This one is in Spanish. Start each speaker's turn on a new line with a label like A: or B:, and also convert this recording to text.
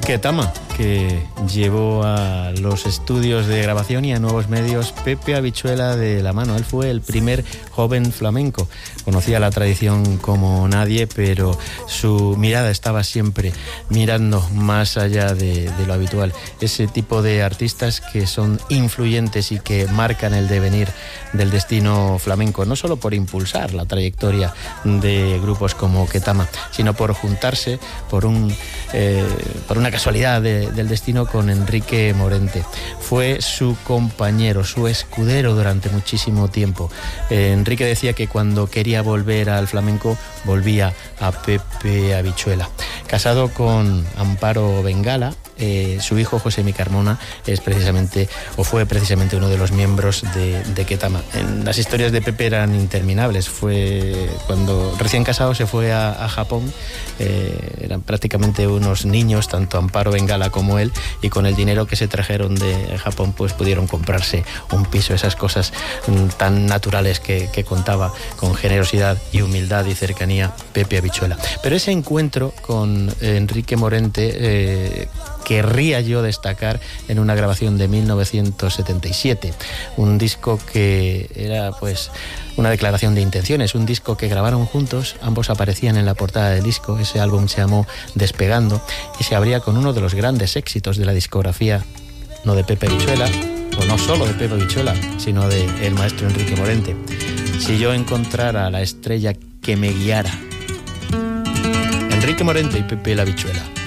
A: Ketama, que llevó a los estudios de grabación y a nuevos medios Pepe Habichuela de la mano. Él fue el primer joven flamenco. Conocía la tradición como nadie, pero su mirada estaba siempre mirando más allá de lo habitual. Ese tipo de artistas que son influyentes y que marcan el devenir del destino flamenco, no solo por impulsar la trayectoria de grupos como Ketama, sino por juntarse por una casualidad del destino con Enrique Morente. Fue su compañero, su escudero durante muchísimo tiempo. Enrique decía que cuando quería volver al flamenco volvía a Pepe Habichuela. Casado con Amparo Bengala, su hijo José Mi Carmona fue precisamente uno de los miembros de Ketama. Las historias de Pepe eran interminables. Fue cuando recién casado se fue a Japón. Eran prácticamente unos niños, tanto Amparo Bengala como él, y con el dinero que se trajeron de Japón pues pudieron comprarse un piso. Esas cosas tan naturales que contaba con generosidad y humildad y cercanía Pepe Habichuela. Pero ese encuentro con Enrique Morente querría yo destacar en una grabación de 1977, un disco que era pues una declaración de intenciones, un disco que grabaron juntos. Ambos aparecían en la portada del disco. Ese álbum se llamó Despegando y se abría con uno de los grandes éxitos de la discografía, no de Pepe Habichuela, o no solo de Pepe Habichuela, sino de el maestro Enrique Morente. Si yo encontrara a la estrella que me guiara. Enrique Morente y Pepe Habichuela.